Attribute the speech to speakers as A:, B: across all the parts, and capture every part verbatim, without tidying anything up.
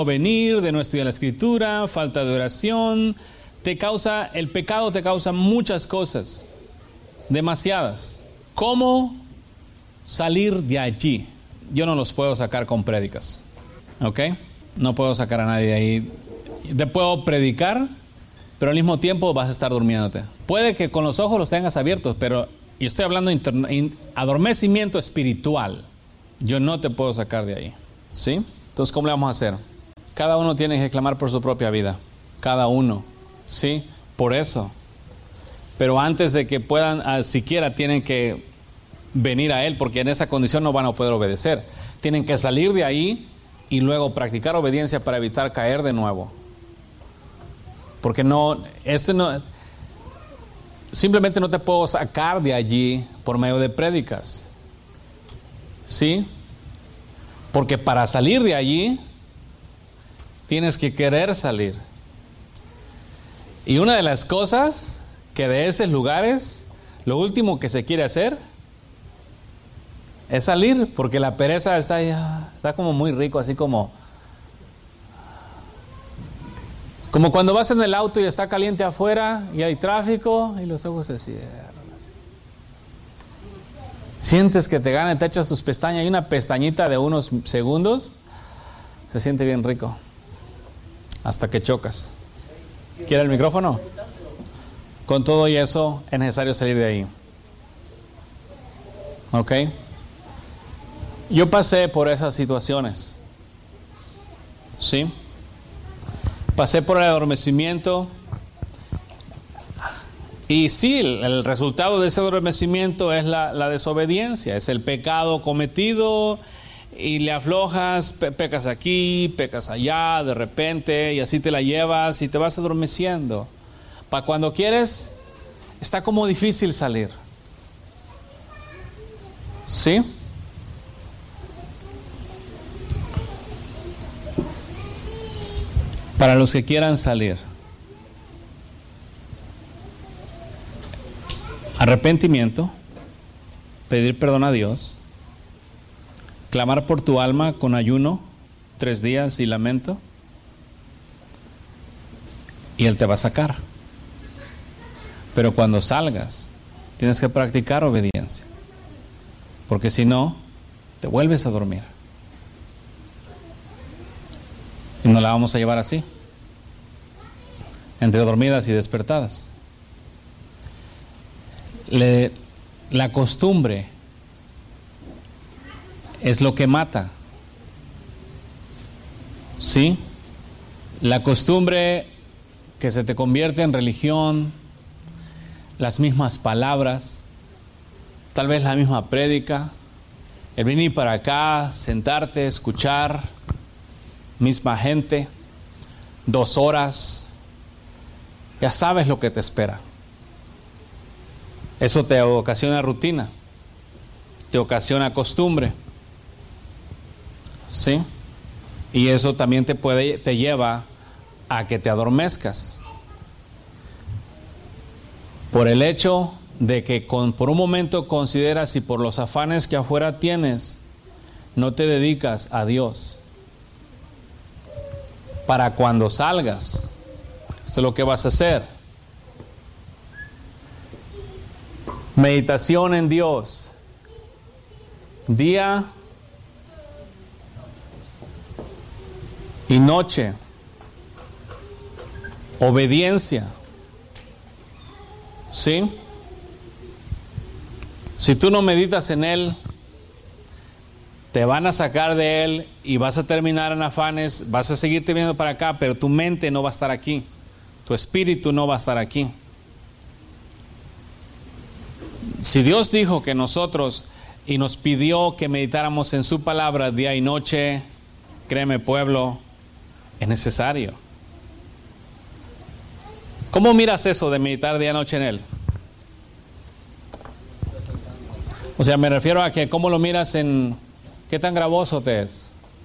A: venir, de no estudiar la escritura, falta de oración. Te causa, el pecado te causa muchas cosas, demasiadas. ¿Cómo salir de allí? Yo no los puedo sacar con prédicas, ¿ok? No puedo sacar a nadie de ahí. Te puedo predicar, pero al mismo tiempo vas a estar durmiéndote. Puede que con los ojos los tengas abiertos, pero yo estoy hablando de interna- in- adormecimiento espiritual. Yo no te puedo sacar de ahí, ¿sí? Entonces, ¿cómo le vamos a hacer? Cada uno tiene que clamar por su propia vida. Cada uno, ¿sí? Por eso. Pero antes de que puedan, uh, siquiera tienen que venir a Él, porque en esa condición no van a poder obedecer. Tienen que salir de ahí y luego practicar obediencia para evitar caer de nuevo. Porque no, esto no, simplemente no te puedo sacar de allí por medio de prédicas, ¿sí? Porque para salir de allí tienes que querer salir. Y una de las cosas que de esos lugares, lo último que se quiere hacer es salir, porque la pereza está ahí, está como muy rico, así como como cuando vas en el auto y está caliente afuera y hay tráfico y los ojos se cierran así. Sientes que te gana, te echas tus pestañas y una pestañita de unos segundos se siente bien rico hasta que chocas. ¿Quiere el micrófono? Con todo y eso es necesario salir de ahí. ¿Ok? Yo pasé por esas situaciones, ¿sí? Pasé por el adormecimiento. Y sí, el, el resultado de ese adormecimiento es la, la desobediencia. Es el pecado cometido y le aflojas, pe- pecas aquí, pecas allá, de repente, y así te la llevas y te vas adormeciendo. Para cuando quieres, está como difícil salir. ¿Sí? Para los que quieran salir, arrepentimiento, pedir perdón a Dios, clamar por tu alma con ayuno, tres días y lamento, y Él te va a sacar. Pero cuando salgas, tienes que practicar obediencia, porque si no, te vuelves a dormir. Y nos la vamos a llevar así, entre dormidas y despertadas. Le, la costumbre es lo que mata, ¿sí? La costumbre que se te convierte en religión, las mismas palabras, tal vez la misma prédica, el venir para acá, sentarte, escuchar, misma gente, dos horas, ya sabes lo que te espera. Eso te ocasiona rutina, te ocasiona costumbre, ¿sí? Y eso también te puede, te lleva a que te adormezcas, por el hecho de que con, por un momento consideras y por los afanes que afuera tienes, no te dedicas a Dios. Para cuando salgas, esto es lo que vas a hacer. Meditación en Dios, día y noche. Obediencia, ¿sí? Si tú no meditas en Él, te van a sacar de Él y vas a terminar en afanes, vas a seguirte viendo para acá, pero tu mente no va a estar aquí, tu espíritu no va a estar aquí. Si Dios dijo que nosotros y nos pidió que meditáramos en su palabra día y noche, créeme pueblo, es necesario. ¿Cómo miras eso de meditar día y noche en Él? O sea, me refiero a que cómo lo miras en... ¿Qué tan gravoso te es?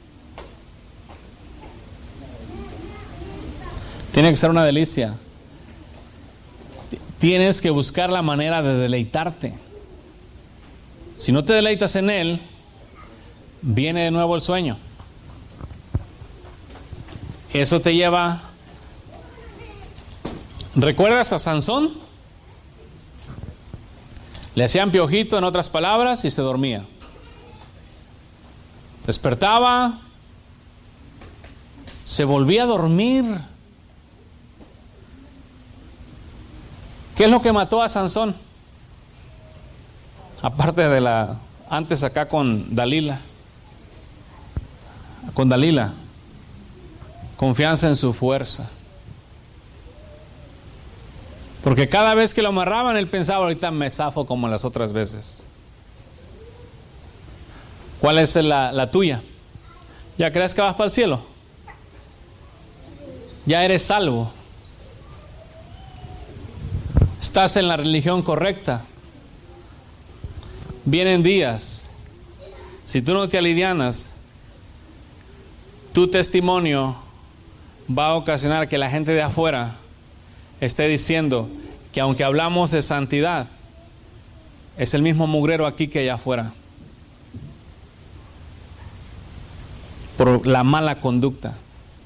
A: Tiene que ser una delicia. Tienes que buscar la manera de deleitarte. Si no te deleitas en Él, viene de nuevo el sueño. Eso te lleva... ¿Recuerdas a Sansón? Le hacían piojito, en otras palabras, y se dormía. Despertaba, se volvía a dormir. ¿Qué es lo que mató a Sansón? Aparte de la... Antes acá con Dalila. Con Dalila. Confianza en su fuerza. Porque cada vez que lo amarraban, él pensaba, ahorita me zafo como las otras veces. ¿Cuál es la, la tuya? ¿Ya crees que vas para el cielo? ¿Ya eres salvo? ¿Estás en la religión correcta? Vienen días, si tú no te alivianas, tu testimonio va a ocasionar que la gente de afuera esté diciendo que aunque hablamos de santidad, es el mismo mugrero aquí que allá afuera, por la mala conducta.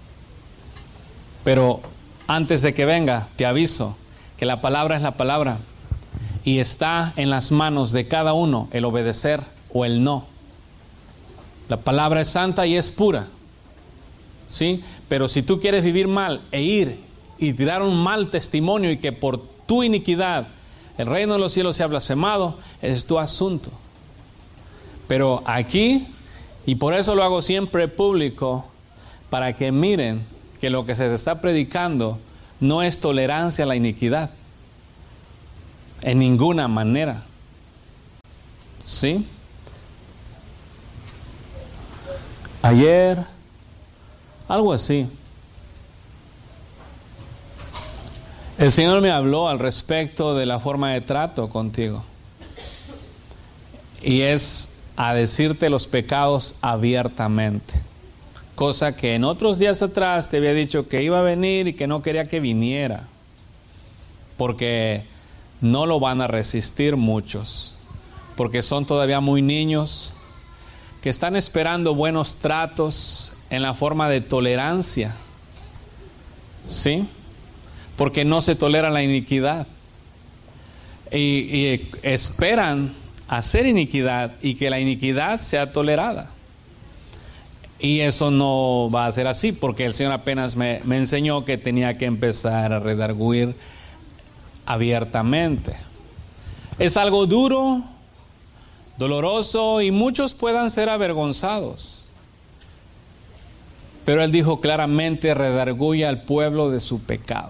A: Pero antes de que venga, te aviso que la palabra es la palabra y está en las manos de cada uno el obedecer o el no. La palabra es santa y es pura, ¿sí? Pero si tú quieres vivir mal e ir y dar un mal testimonio y que por tu iniquidad el reino de los cielos sea blasfemado, ese es tu asunto. Pero aquí, y por eso lo hago siempre público, para que miren que lo que se está predicando no es tolerancia a la iniquidad, en ninguna manera, ¿sí? Ayer, algo así, el Señor me habló al respecto de la forma de trato contigo, y es a decirte los pecados abiertamente, cosa que en otros días atrás te había dicho que iba a venir y que no quería que viniera, porque no lo van a resistir muchos, porque son todavía muy niños que están esperando buenos tratos en la forma de tolerancia, ¿sí? Porque no se tolera la iniquidad y, y esperan hacer iniquidad y que la iniquidad sea tolerada, y eso no va a ser así, porque el Señor apenas me, me enseñó que tenía que empezar a redarguir abiertamente. Es algo duro, doloroso, y muchos puedan ser avergonzados, pero Él dijo claramente: redarguye al pueblo de su pecado.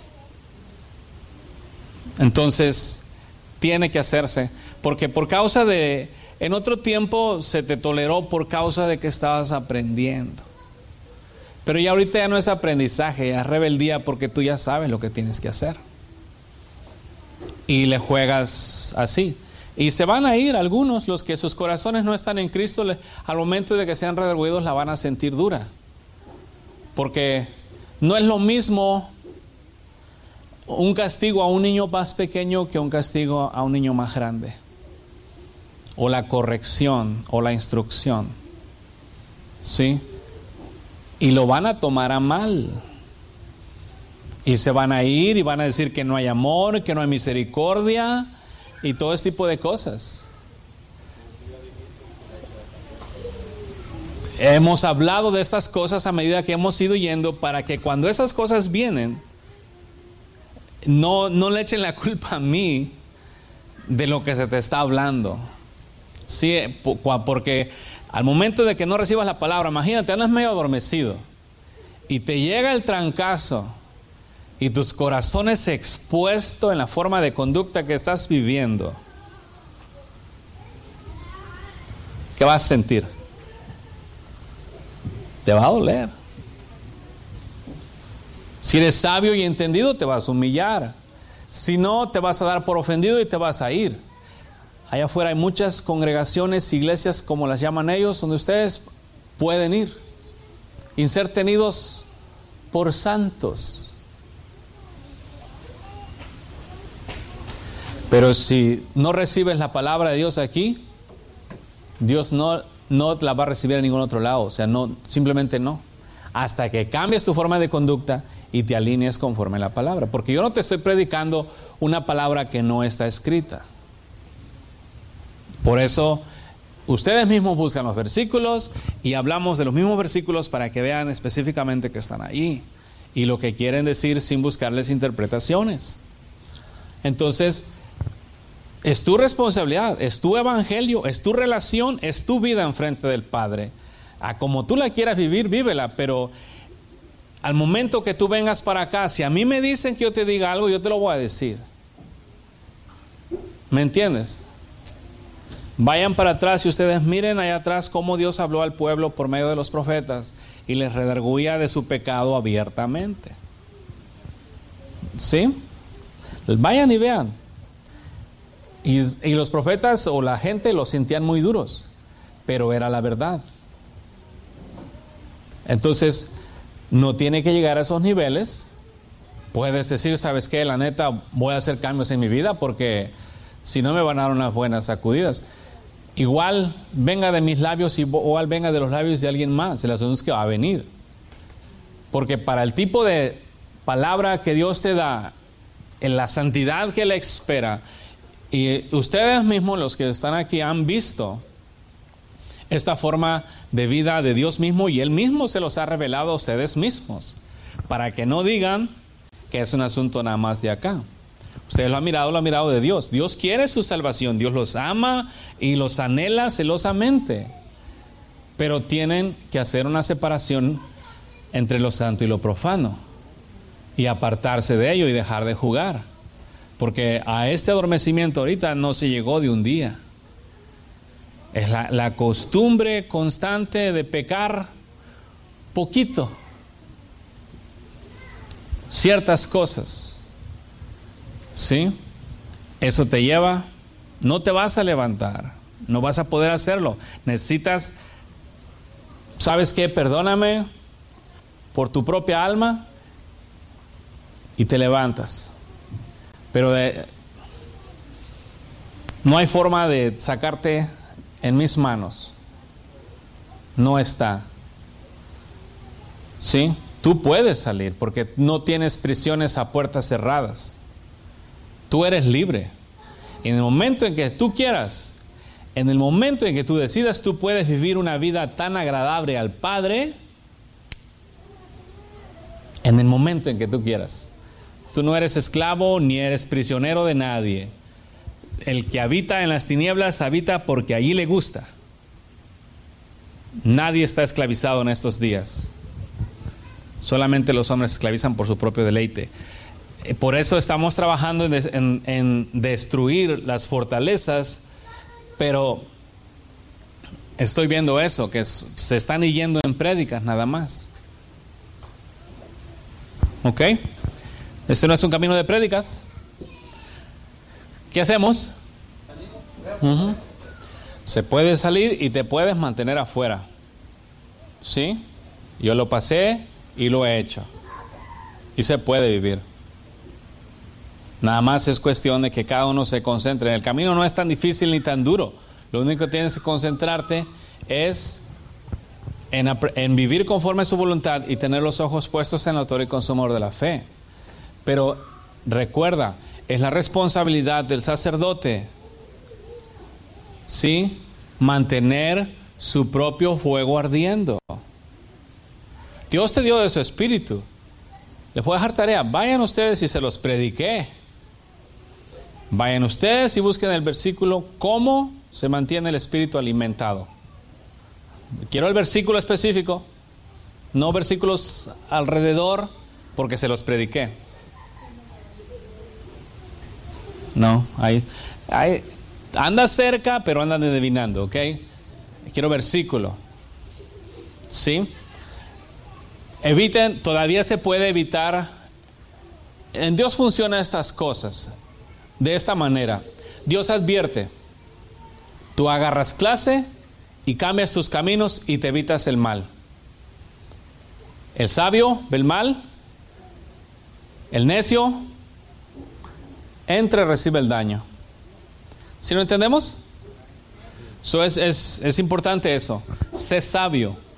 A: Entonces tiene que hacerse, porque por causa de, en otro tiempo se te toleró por causa de que estabas aprendiendo, pero ya ahorita ya no es aprendizaje, ya es rebeldía, porque tú ya sabes lo que tienes que hacer y le juegas así. Y se van a ir algunos, los que sus corazones no están en Cristo, al momento de que sean redarguidos la van a sentir dura, porque no es lo mismo un castigo a un niño más pequeño que un castigo a un niño más grande, o la corrección o la instrucción, ¿sí? Y lo van a tomar a mal, y se van a ir y van a decir que no hay amor, que no hay misericordia y todo ese tipo de cosas. Hemos hablado de estas cosas a medida que hemos ido yendo, para que cuando esas cosas vienen, no, no le echen la culpa a mí de lo que se te está hablando, sí, porque al momento de que no recibas la palabra, imagínate, andas medio adormecido y te llega el trancazo y tus corazones expuestos en la forma de conducta que estás viviendo, ¿qué vas a sentir? Te va a doler. Si eres sabio y entendido, te vas a humillar. Si no, te vas a dar por ofendido y te vas a ir. Allá afuera hay muchas congregaciones, iglesias, como las llaman ellos, donde ustedes pueden ir y ser tenidos por santos. Pero si no recibes la palabra de Dios aquí, Dios no, no la va a recibir en ningún otro lado. O sea, no, simplemente no. hasta que cambies tu forma de conducta y te alinees conforme a la palabra. Porque yo no te estoy predicando una palabra que no está escrita. Por eso, ustedes mismos buscan los versículos y hablamos de los mismos versículos para que vean específicamente que están ahí y lo que quieren decir sin buscarles interpretaciones. Entonces, es tu responsabilidad, es tu evangelio, es tu relación, es tu vida enfrente del Padre. A como tú la quieras vivir, vívela, pero al momento que tú vengas para acá, si a mí me dicen que yo te diga algo, yo te lo voy a decir. ¿Me entiendes? Vayan para atrás y ustedes miren allá atrás cómo Dios habló al pueblo por medio de los profetas y les redarguía de su pecado abiertamente. ¿Sí? Vayan y vean. Y, y los profetas o la gente los sentían muy duros, pero era la verdad. Entonces, no tiene que llegar a esos niveles. Puedes decir, ¿sabes qué? La neta, voy a hacer cambios en mi vida porque si no me van a dar unas buenas sacudidas. Igual venga de mis labios y igual venga de los labios de alguien más. El asunto es que va a venir. Porque para el tipo de palabra que Dios te da, en la santidad que le espera, y ustedes mismos, los que están aquí, han visto esta forma de vida de Dios mismo y Él mismo se los ha revelado a ustedes mismos, para que no digan que es un asunto nada más de acá. Ustedes lo han mirado, lo han mirado de Dios. Dios quiere su salvación, Dios los ama y los anhela celosamente, pero tienen que hacer una separación entre lo santo y lo profano y apartarse de ello y dejar de jugar, porque a este adormecimiento ahorita no se llegó de un día. Es la, la costumbre constante de pecar poquito, ciertas cosas, ¿sí? Eso te lleva, no te vas a levantar, no vas a poder hacerlo. Necesitas, ¿sabes qué? Perdóname por tu propia alma y te levantas. Pero de, no hay forma de sacarte en mis manos. No está. ¿Sí? Tú puedes salir porque no tienes prisiones a puertas cerradas. Tú eres libre. Y en el momento en que tú quieras, en el momento en que tú decidas, tú puedes vivir una vida tan agradable al Padre. En el momento en que tú quieras. Tú no eres esclavo ni eres prisionero de nadie. El que habita en las tinieblas habita porque allí le gusta. Nadie está esclavizado en estos días. Solamente los hombres se esclavizan por su propio deleite. Por eso estamos trabajando en, en, en destruir las fortalezas, pero estoy viendo eso, que es, se están yendo en prédicas nada más. ¿Ok? Este no es un camino de prédicas. ¿Qué hacemos? Uh-huh. Se puede salir y te puedes mantener afuera. ¿Sí? Yo lo pasé y lo he hecho. Y se puede vivir. Nada más es cuestión de que cada uno se concentre. El camino no es tan difícil ni tan duro. Lo único que tienes que concentrarte es en, en vivir conforme a su voluntad y tener los ojos puestos en el autor y consumador de la fe. Pero recuerda, es la responsabilidad del sacerdote, ¿sí?, mantener su propio fuego ardiendo. Dios te dio de su espíritu. Les voy a dejar tarea. Vayan ustedes y se los prediqué. Vayan ustedes y busquen el versículo cómo se mantiene el espíritu alimentado. Quiero el versículo específico, no versículos alrededor, porque se los prediqué. No, hay, hay, anda cerca, pero andan adivinando, ¿ok? Quiero versículo. ¿Sí? Eviten, todavía se puede evitar. En Dios funcionan estas cosas de esta manera. Dios advierte. Tú agarras clase y cambias tus caminos y te evitas el mal. El sabio ve el mal. El necio entra y recibe el daño. ¿Sí lo entendemos? So es, es, es importante eso. Sé sabio.